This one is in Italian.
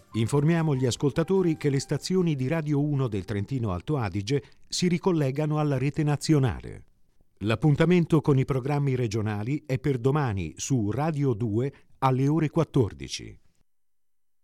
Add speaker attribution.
Speaker 1: Informiamo gli ascoltatori che le stazioni di Radio 1 del Trentino Alto Adige si ricollegano alla rete nazionale. L'appuntamento con i programmi regionali è per domani su Radio 2 alle ore 14.